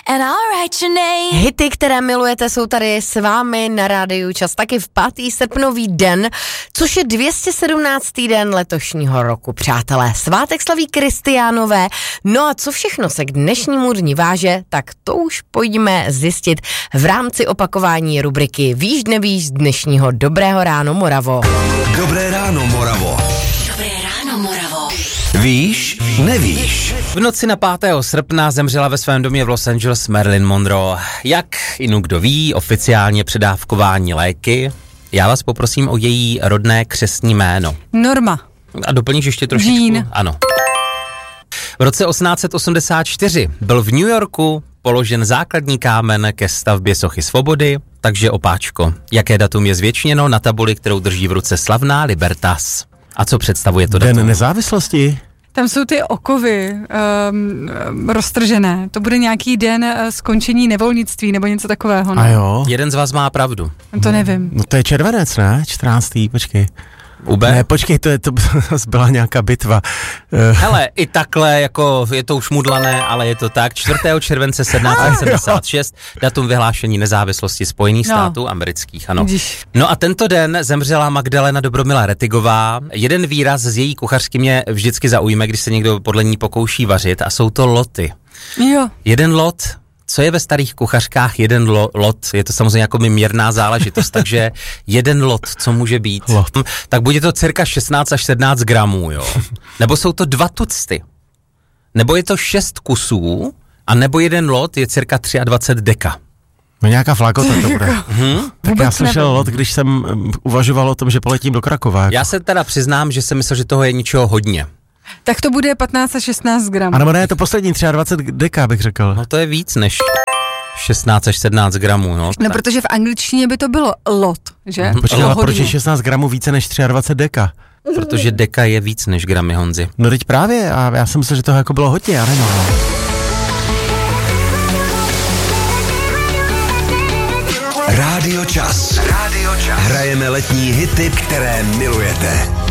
and I'll write your name. Hity, které milujete, jsou tady s vámi na Rádiu Čas taky v 5. srpnový den, což je 217. den letošního roku, přátelé. Svátek slaví Kristiánové. No a co všechno se k dnešnímu dni váže, tak to už pojďme zjistit v rámci opakování rubriky Víš, nevíš z dnešního Dobrého ráno Moravo. Dobré ráno Moravo. Dobré ráno, Moravo. Víš, nevíš. V noci na 5. srpna zemřela ve svém domě v Los Angeles Marilyn Monroe. Jak inu kdo ví, oficiálně předávkování léky. Já vás poprosím o její rodné křestní jméno. Norma. A doplníš ještě trošičku? Jean. Ano. V roce 1884 byl v New Yorku položen základní kámen ke stavbě sochy svobody, takže opáčko. Jaké datum je zvětšněno na tabuli, kterou drží v ruce slavná Libertas? A co představuje to datum? Den nezávislosti. Tam jsou ty okovy roztržené. To bude nějaký den skončení nevolnictví nebo něco takového. Ne? A jo. Jeden z vás má pravdu. To nevím. No to je červenec, ne? 14. Počkej. Ube? Ne, počkej, to byla nějaká bitva. Hele, i takhle, jako je to už mudlané, ale je to tak. 4. července 1776, datum vyhlášení nezávislosti Spojených států amerických, ano. No a tento den zemřela Magdalena Dobromila Rettigová. Jeden výraz z její kuchařky mě vždycky zaujme, když se někdo podle ní pokouší vařit, a jsou to loty. Jo. Jeden lot. Co je ve starých kuchařkách jeden lot? Je to samozřejmě jako měrná záležitost, takže jeden lot, co může být? Lot. Tak bude to cirka 16 až 17 gramů, jo? Nebo jsou to 2 tucty? Nebo je to 6 kusů? A nebo jeden lot je cirka 23 deka? No nějaká flakota to bude. Tak já slyšel lot, když jsem uvažoval o tom, že poletím do Krakova. Jako. Já se teda přiznám, že jsem myslel, že toho je ničeho hodně. Tak to bude 15 až 16 gramů. A nebo ne, je to poslední 23 deka, bych řekl. No to je víc než 16 až 17 gramů, no. No, protože v angličtině by to bylo lot, že? Počkej, ale proč je 16 gramů více než 23 deka? Protože deka je víc než gramy, Honzi. No teď právě, a já jsem myslel, že toho jako bylo hodně, já nevím. Rádio Čas. Hrajeme letní hity, které milujete.